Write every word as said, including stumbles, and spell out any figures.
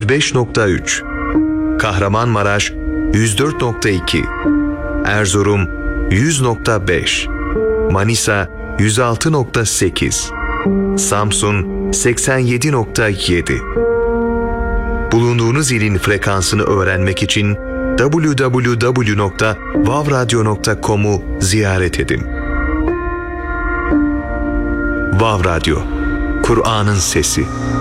yüz beş nokta üç, Kahramanmaraş yüz dört nokta iki, Erzurum yüz nokta beş, Manisa yüz altı nokta sekiz, Samsun seksen yedi nokta yedi. Bulunduğunuz ilin frekansını öğrenmek için double-u double-u double-u nokta vav radyo nokta com'u ziyaret edin. Vav Radyo, Kur'an'ın sesi.